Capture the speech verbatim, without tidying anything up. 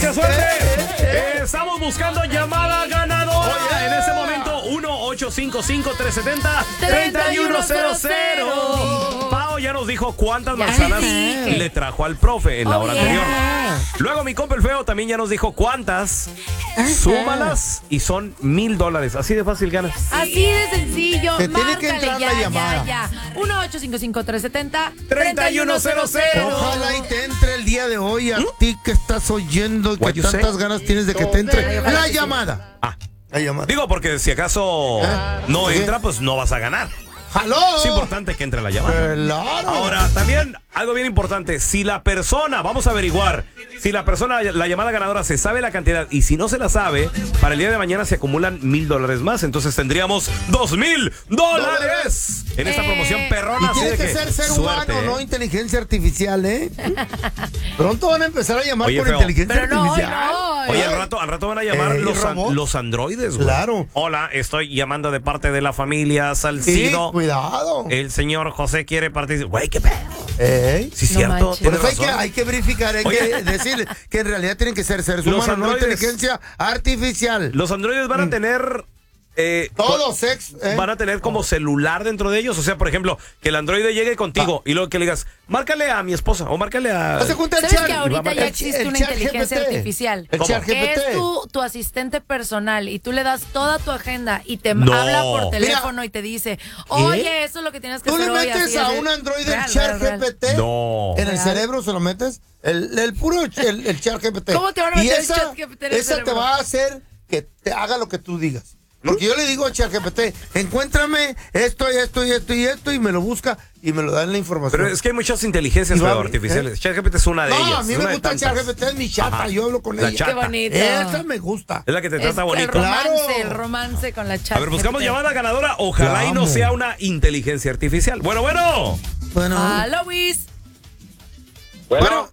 mucha suerte. Eh, estamos buscando llamada ganadora. Oye. En ese momento, uno ocho cinco cinco, tres siete cero, tres uno cero cero. Pao ya nos dijo cuántas Ya manzanas dije. le trajo al profe en la Oh, hora yeah. anterior. Luego mi compa el feo también ya nos dijo cuántas. Súmalas y son mil dólares. Así de fácil ganas. Así de sencillo. Te tiene Márcale que entrar ya, la llamada. ya, ya. uno ocho cinco cinco, tres siete cero, tres uno cero cero. Ojalá y te entre el día de hoy a ti que estás oyendo y What que you tantas say? ganas tienes de que te entre Ojalá la que sí. llamada. Ah, La llamada. digo porque si acaso ¿Eh? no ¿Qué? entra, pues no vas a ganar. ¡Aló! Es importante que entre la llamada. Claro. Ahora, también algo bien importante, si la persona, vamos a averiguar, si la persona, la llamada ganadora se sabe la cantidad y si no se la sabe, para el día de mañana se acumulan mil dólares más, entonces tendríamos dos mil dólares en esta Eh. promoción perrona. Y así tiene de que ser ser suerte, humano, ¿eh? no inteligencia artificial, ¿eh? Pronto van a empezar a llamar Oye, por feo. inteligencia Pero no, hoy artificial. no. Oye, ¿eh? al rato, al rato van a llamar Eh, los, an- robot. los androides, güey. Claro. Hola, estoy llamando de parte de la familia Sí, Salcido. cuidado. El señor José quiere participar. Güey, qué pedo. Ey. Sí, No cierto. manches. tienes Por eso hay que, razón. hay que verificar, hay Oye. que decir que en realidad tienen que ser seres Los humanos, no androides. inteligencia artificial. Los androides van a tener. eh, Todo sex. ¿eh? Van a tener como celular dentro de ellos. O sea, por ejemplo, que el androide llegue contigo y luego que le digas, márcale a mi esposa o márcale a. Haz de cuenta el ¿Sabes chat. que ahorita El- ya el- existe el una chat inteligencia G P T. artificial? El ¿Cómo? chat Que G P T. es tu, tu asistente personal y tú le das toda tu agenda y te No. habla por Mira. teléfono y te dice, oye, eso es lo que tienes que Tú le hacer hoy. metes así, a así. un androide el Real, chat real, real. G P T. No. En el Real. cerebro se lo metes. El, el puro el, el chat G P T. ¿Cómo te van a y meter el esa, chat G P T en el esa te cerebro? va a hacer que te haga lo que tú digas. Porque yo le digo al chat G P T, encuéntrame esto y esto y esto y esto y me lo busca y me lo da en la información. Pero es que hay muchas inteligencias Y va- feo, artificiales. ChatGPT es una de no, ellas. a mí es me una de gusta el tantas. chat G P T, es mi chata, Ajá. yo hablo con La ella. chata. Qué bonito. Esa me gusta. Es la que te Es trata el bonito. romance, Claro. el romance con la chat. A ver, buscamos G P T. llamada ganadora. Ojalá La y no amo. sea una inteligencia artificial. Bueno, bueno. Bueno, Ah, Luis. bueno,